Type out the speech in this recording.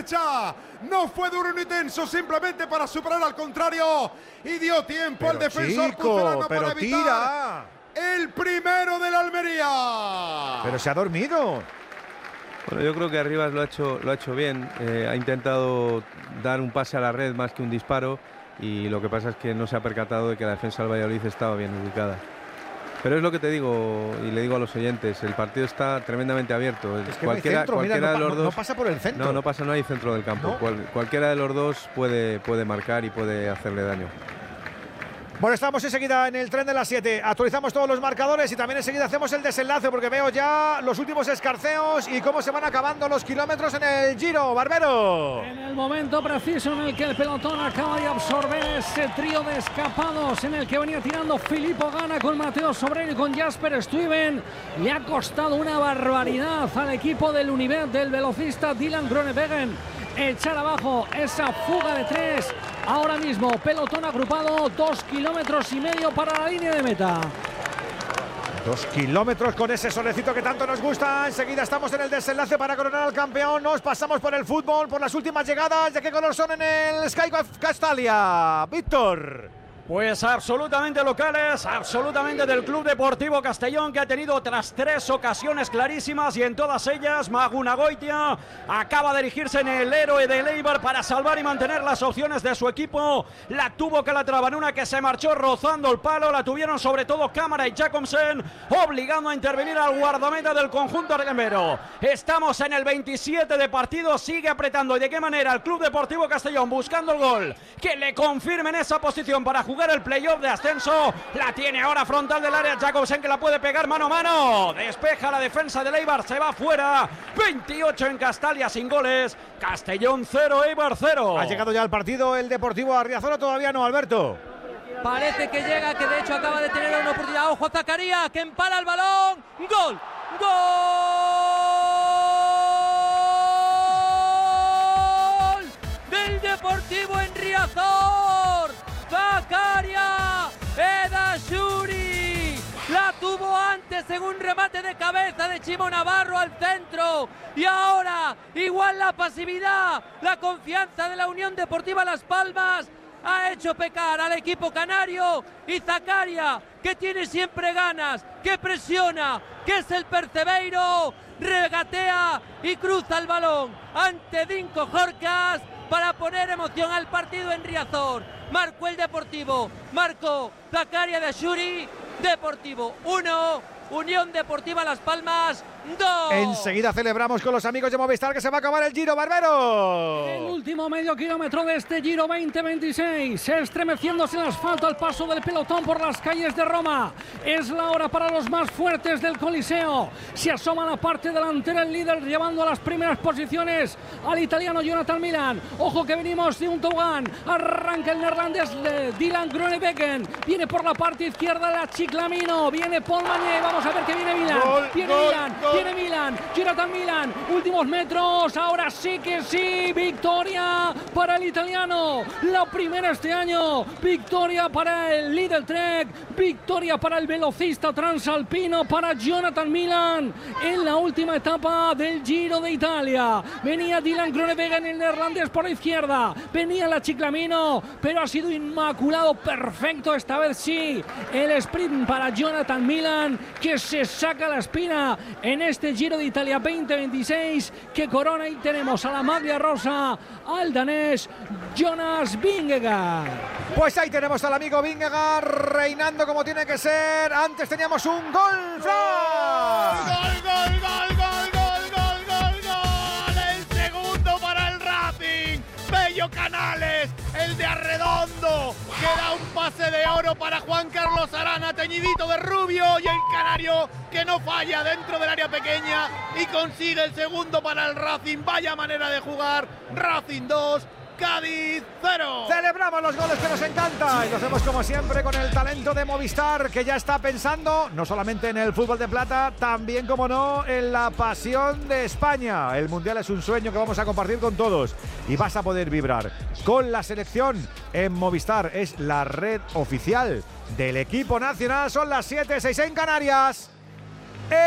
derecha. No fue duro ni tenso, simplemente para superar al contrario. Y dio tiempo al defensor pucelano para evitar el primero de la Almería. Pero se ha dormido. Bueno, yo creo que Arribas lo ha hecho bien. Ha intentado dar un pase a la red más que un disparo. Y lo que pasa es que no se ha percatado de que la defensa del Valladolid estaba bien ubicada. Pero es lo que te digo y le digo a los oyentes, el partido está tremendamente abierto. Es que cualquiera de los dos no pasa por el centro. No hay centro del campo. Cualquiera de los dos puede marcar y puede hacerle daño. Bueno, estamos enseguida en el tren de las 7. Actualizamos todos los marcadores y también enseguida hacemos el desenlace porque veo ya los últimos escarceos y cómo se van acabando los kilómetros en el Giro. Barbero. En el momento preciso en el que el pelotón acaba de absorber ese trío de escapados en el que venía tirando Filippo Ganna con Matteo Sobrero y con Jasper Stuyven, le ha costado una barbaridad al equipo del Unibet del velocista Dylan Groenewegen echar abajo esa fuga de 3. Ahora mismo, pelotón agrupado, 2,5 kilómetros para la línea de meta. 2 kilómetros con ese solecito que tanto nos gusta. Enseguida estamos en el desenlace para coronar al campeón. Nos pasamos por el fútbol, por las últimas llegadas. ¿De qué color son en el Sky Castalia? Víctor. Pues absolutamente locales, absolutamente del Club Deportivo Castellón, que ha tenido otras 3 ocasiones clarísimas y en todas ellas Magunagoitia acaba de erigirse en el héroe del Eibar para salvar y mantener las opciones de su equipo. La tuvo Calatrava en una que se marchó rozando el palo, la tuvieron sobre todo Cámara y Jacobsen, obligando a intervenir al guardameta del conjunto argemero. Estamos en el 27 de partido, sigue apretando. ¿Y de qué manera? El Club Deportivo Castellón buscando el gol que le confirmen esa posición para jugar el playoff de ascenso. La tiene ahora frontal del área Jacobsen, que la puede pegar mano a mano. Despeja la defensa del Eibar, se va fuera. 28 en Castalia sin goles. Castellón 0, Eibar 0. Ha llegado ya al partido el Deportivo Riazor, todavía no, Alberto. Parece que llega, que de hecho acaba de tener una oportunidad. Ojo a Zakaria, que empala el balón. ¡Gol! ¡Gol! Del Deportivo en Riazor. Zakaria Edashuri la tuvo antes en un remate de cabeza de Chimo Navarro al centro, y ahora igual la pasividad, la confianza de la Unión Deportiva Las Palmas ha hecho pecar al equipo canario, y Zakaria, que tiene siempre ganas, que presiona, que es el Percebeiro, regatea y cruza el balón ante Dinko Jorcas para poner emoción al partido en Riazor. Marcó el Deportivo, marcó Zakaria Edashuri. Deportivo 1, Unión Deportiva Las Palmas 2. Enseguida celebramos con los amigos de Movistar que se va a acabar el Giro, Barbero. El último medio kilómetro de este Giro 2026, estremeciéndose el asfalto al paso del pelotón por las calles de Roma. Es la hora para los más fuertes del Coliseo. Se asoma a la parte delantera el líder, llevando a las primeras posiciones al italiano Jonathan Milan. Ojo que venimos de un tobogán. Arranca el neerlandés de Dylan Groenewegen. Viene por la parte izquierda la Chiclamino. Viene Paul Mañé. Vamos a ver que viene Milan. Viene Milan, Jonathan Milan, últimos metros, ahora sí que sí, victoria para el italiano, la primera este año, victoria para el Lidl Trek, victoria para el velocista transalpino, para Jonathan Milan, en la última etapa del Giro de Italia. Venía Dylan Groenewegen, el neerlandés, por la izquierda, venía la Chiclamino, pero ha sido inmaculado, perfecto, esta vez sí, el sprint para Jonathan Milan, que se saca la espina en este Giro de Italia 2026 que corona, y tenemos a la maglia rosa al danés Jonas Vingegaard. Pues ahí tenemos al amigo Vingegaard reinando como tiene que ser. Antes teníamos un gol. El segundo para el Racing. Bello Canales, el de Arredondo, que da un pase de oro para Juan Carlos Arana, teñidito de rubio, y el canario que no falla dentro del área pequeña y consigue el segundo para el Racing. Vaya manera de jugar. Racing 2, Cádiz 0. Celebramos los goles que nos encanta y lo hacemos como siempre con el talento de Movistar, que ya está pensando no solamente en el fútbol de plata, también, como no, en la pasión de España. El Mundial es un sueño que vamos a compartir con todos y vas a poder vibrar con la selección en Movistar. Es la red oficial del equipo nacional. Son las 7:06 en Canarias.